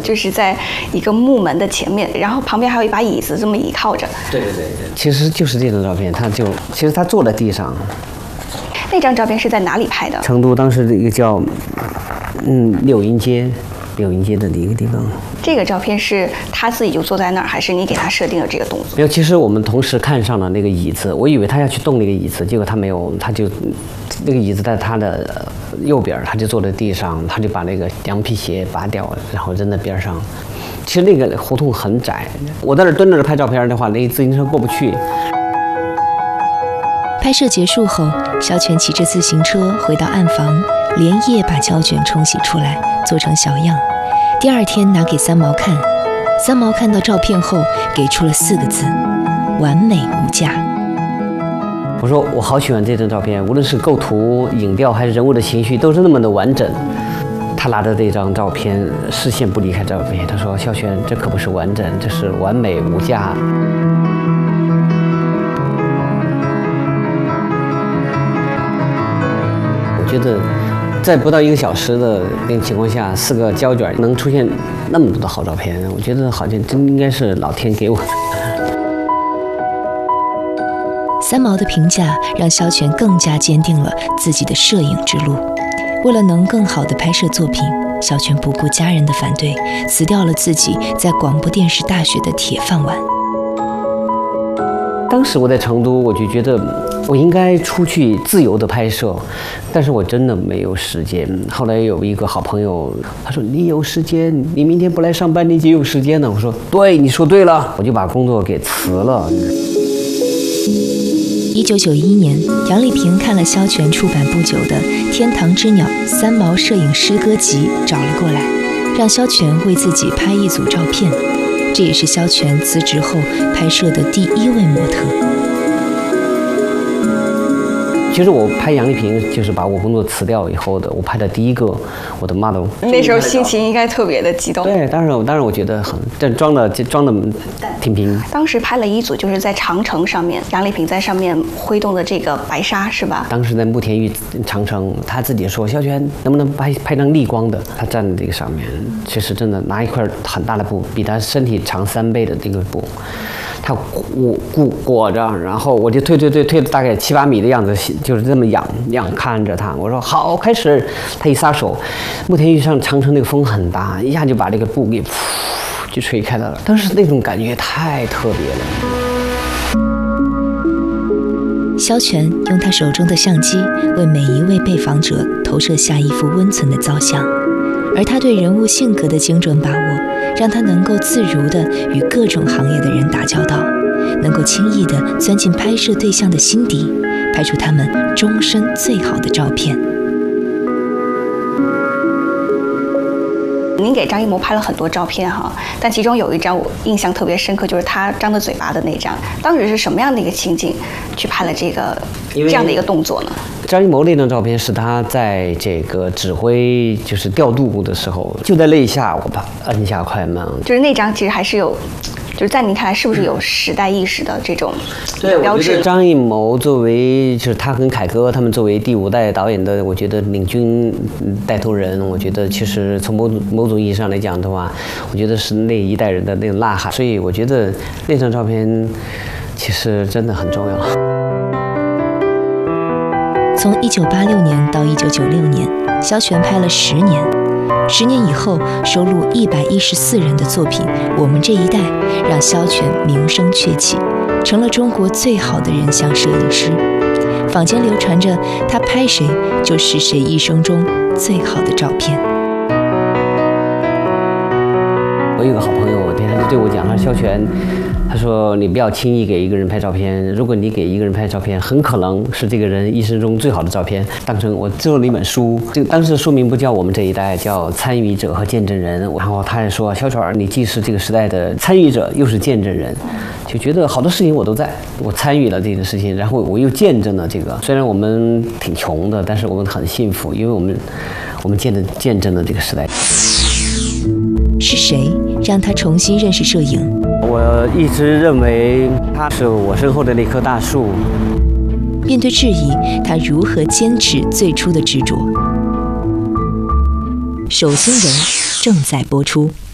就是在一个木门的前面，然后旁边还有一把椅子这么倚靠着。 对，其实就是这张照片，其实他坐在地上。 那张照片是在哪里拍的？ 成都当时的一个叫柳荫街的一个地方。这个照片是他自己就坐在那儿，还是你给他设定了这个动作？ 没有，其实我们同时看上了那个椅子，我以为他要去动那个椅子，结果他没有，他就那个椅子在他的右边，他就坐在地上，他就把那个羊皮鞋拔掉，然后扔在边上。其实那个胡同很窄，我在那蹲着拍照片的话，那自行车过不去。 拍摄结束后，肖全骑着自行车回到暗房，连夜把胶卷冲洗出来，做成小样。第二天拿给三毛看，三毛看到照片后给出了4个字：完美无价。 我说我好喜欢这张照片，无论是构图、影调还是人物的情绪，都是那么的完整。他拿着这张照片，视线不离开照片，他说：“肖全，这可不是完整，这是完美无价。”我觉得，在不到1个小时的那个情况下，4个胶卷能出现那么多的好照片，我觉得好像真应该是老天给我的。 三毛的评价让肖全更加坚定了自己的摄影之路。为了能更好地拍摄作品，肖全不顾家人的反对，辞掉了自己在广播电视大学的铁饭碗。 当时我在成都，我就觉得我应该出去自由的拍摄，但是我真的没有时间。后来有一个好朋友，他说：“你有时间，你明天不来上班，你就有时间了。”我说：“对，你说对了。”我就把工作给辞了。 1991年，杨丽萍看了肖全出版不久的《天堂之鸟》三毛摄影诗歌集，找了过来，让肖全为自己拍一组照片。这也是肖全辞职后拍摄的第1位模特。 其实我拍杨丽萍，就是把我工作辞掉以后的，我拍的第一个我的 model。 那时候心情应该特别的激动。 对，当然我觉得很，但装的挺平。 当时拍了一组，就是在长城上面，杨丽萍在上面挥动的这个白纱，是吧？ 当时在慕田峪长城，他自己说：“肖全，能不能拍张逆光的？”他站在这个上面，其实真的拿一块很大的布，比他身体长3倍的这个布。他裹着，然后我就推了大概7、8米的样子，就是这么仰看着他。我说好，开始。他一撒手，慕田峪上长城那个风很大，一下就把这个布给就吹开了。当时那种感觉太特别了。 肖全用他手中的相机为每一位被访者投射下一幅温存的造像，而他对人物性格的精准把握，让他能够自如地与各种行业的人打交道，能够轻易地钻进拍摄对象的心底，拍出他们终身最好的照片。 您给张艺谋拍了很多照片哈，但其中有一张我印象特别深刻，就是他张着嘴巴的那张。当时是什么样的一个情景去拍了这样的一个动作呢？ 张艺谋那张照片是他在这个指挥就是调度的时候，就在那一下我把摁下快门。 就是那张其实还是有，就是在您看来是不是有时代意识的这种标志？ 我觉得张艺谋作为就是他跟凯歌他们作为第5代导演的，我觉得领军带头人，我觉得其实从某种意义上来讲的话，我觉得是那一代人的那种呐喊。所以我觉得那张照片其实真的很重要。 从1986年到1996年，肖全拍了10年。10年以后，收录114人的作品《我们这一代》，让肖全名声鹊起，成了中国最好的人像摄影师。坊间流传着他拍谁就是谁一生中最好的照片。 我有个好朋友，他就对我讲，他说：“肖全，他说你不要轻易给一个人拍照片，如果你给一个人拍照片，很可能是这个人一生中最好的照片。”当成我做了一本书，当时的书名不叫《我们这一代》，叫《参与者和见证人》。然后他也说：“肖全，你既是这个时代的参与者，又是见证人。”就觉得好多事情我都在，我参与了这个事情，然后我又见证了这个。虽然我们挺穷的，但是我们很幸福，因为我们见证了这个时代。 是谁让他重新认识摄影？ 我一直认为他是我身后的那棵大树。 面对质疑，他如何坚持最初的执着？守心人正在播出。